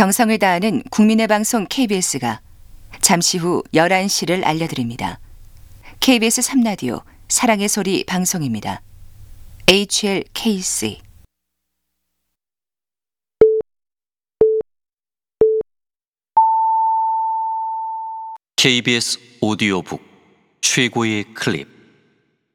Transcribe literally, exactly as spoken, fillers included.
정성을 다하는 국민의 방송 케이비에스가 잠시 후 열한 시를 알려드립니다. 케이비에스 삼 라디오 사랑의 소리 방송입니다. 에이치엘케이씨 케이비에스 오디오북 최고의 클립.